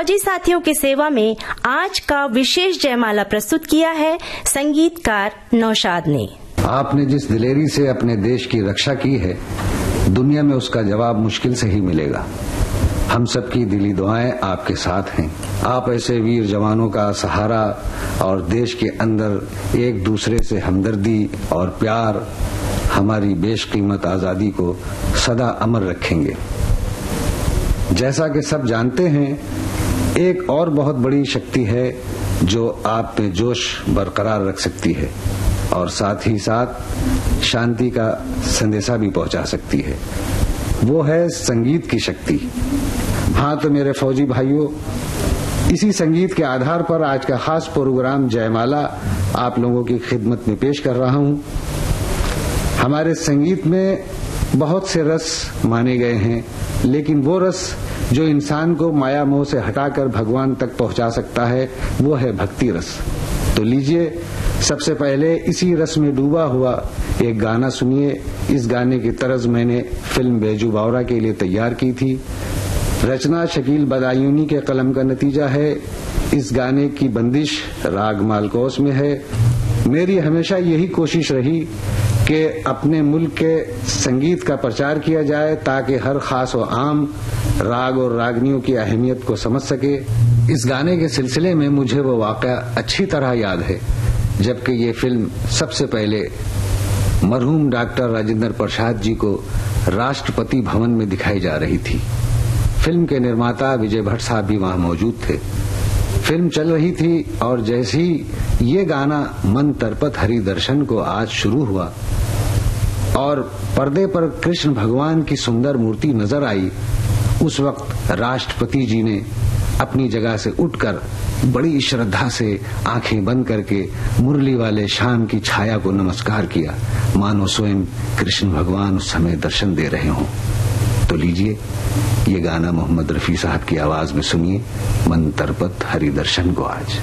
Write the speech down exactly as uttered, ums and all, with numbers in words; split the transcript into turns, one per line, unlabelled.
फौजी साथियों की सेवा में आज का विशेष जयमाला प्रस्तुत किया है संगीतकार नौशाद ने।
आपने जिस दिलेरी से अपने देश की रक्षा की है, दुनिया में उसका जवाब मुश्किल से ही मिलेगा। हम सबकी दिली दुआएं आपके साथ हैं। आप ऐसे वीर जवानों का सहारा और देश के अंदर एक दूसरे से हमदर्दी और प्यार हमारी बेशकीमत आजादी को सदा अमर रखेंगे। जैसा कि सब जानते हैं, एक और बहुत बड़ी शक्ति है जो आप में जोश बरकरार रख सकती है और साथ ही साथ शांति का संदेशा भी पहुंचा सकती है। वो है संगीत की शक्ति। हाँ तो मेरे फौजी भाइयों, इसी संगीत के आधार पर आज का खास प्रोग्राम जयमाला आप लोगों की खिदमत में पेश कर रहा हूं। हमारे संगीत में बहुत से रस माने गए हैं, लेकिन वो रस जो इंसान को माया मोह से हटाकर भगवान तक पहुंचा सकता है, वो है भक्ति रस। तो लीजिए, सबसे पहले इसी रस में डूबा हुआ एक गाना सुनिए। इस गाने की तर्ज मैंने फिल्म बैजू बावरा के लिए तैयार की थी। रचना शकील बदायूनी के कलम का नतीजा है। इस गाने की बंदिश राग मालकोस में है। मेरी हमेशा यही कोशिश रही कि अपने मुल्क के संगीत का प्रचार किया जाए ताकि हर खास व आम राग और रागनियों की अहमियत को समझ सके। इस गाने के सिलसिले में मुझे वो वाकया अच्छी तरह याद है जबकि ये फिल्म सबसे पहले मरहूम डॉक्टर राजेंद्र प्रसाद जी को राष्ट्रपति भवन में दिखाई जा रही थी। फिल्म के निर्माता विजय भट्ट साहब भी वहां मौजूद थे। फिल्म चल रही थी और जैसे ही ये गाना मन तरपत हरि दर्शन को आज शुरू हुआ और पर्दे पर कृष्ण भगवान की सुंदर मूर्ति नजर आई, उस वक्त राष्ट्रपति जी ने अपनी जगह से उठकर बड़ी श्रद्धा से आंखें बंद करके मुरली वाले शाम की छाया को नमस्कार किया, मानो स्वयं कृष्ण भगवान उस समय दर्शन दे रहे हों। तो लीजिए, ये गाना मोहम्मद रफी साहब की आवाज में सुनिए, मन तरपत हरि दर्शन को आज।